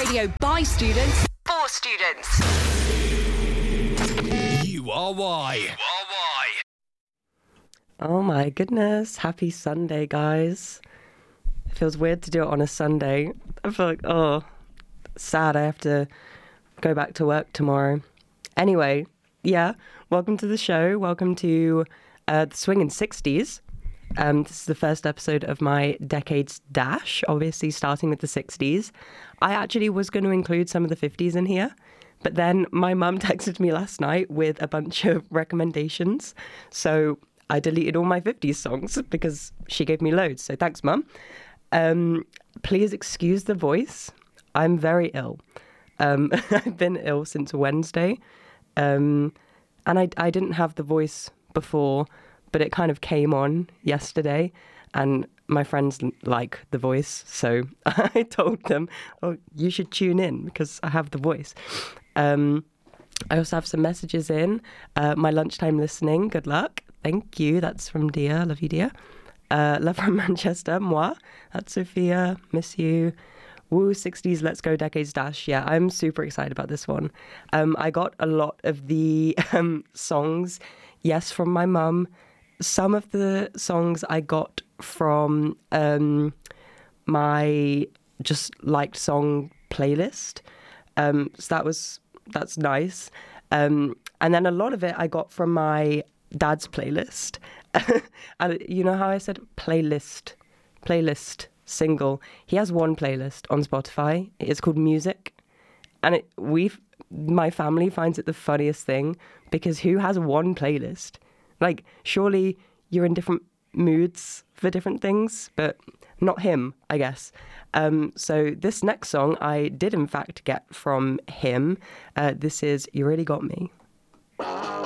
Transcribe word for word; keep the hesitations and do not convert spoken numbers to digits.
Radio by students for students. You are why. You are why. Oh my goodness. Happy Sunday, guys. It feels weird to do it on a Sunday. I feel like, oh, sad. I have to go back to work tomorrow. Anyway, yeah, welcome to the show. Welcome to uh, the Swingin' sixties. Um, this is the first episode of my Decades Dash, obviously starting with the sixties. I actually was going to include some of the fifties in here, but then my mum texted me last night with a bunch of recommendations. So I deleted all my fifties songs because she gave me loads. So thanks, Mum. Um, please excuse the voice. I'm very ill. Um, I've been ill since Wednesday. Um, and I, I didn't have the voice before, but it kind of came on yesterday, and my friends like the voice, so I told them, oh, you should tune in because I have the voice. Um, I also have some messages in. Uh, my lunchtime listening, good luck. Thank you. That's from Dia. Love you, Dia. Uh, love from Manchester. Moi. That's Sophia. Miss you. Woo, sixties, Let's Go Decades Dash. Yeah, I'm super excited about this one. Um, I got a lot of the um, songs, yes, from my mum. Some of the songs I got from um, my just liked song playlist. Um, so that was, that's nice. Um, and then a lot of it I got from my dad's playlist. And you know how I said playlist, playlist, single. He has one playlist on Spotify. It's called Music. And it, we've, my family finds it the funniest thing because who has one playlist? Like, surely you're in different moods for different things, but not him, I guess. Um, so this next song I did, in fact, get from him. Uh, this is You Really Got Me.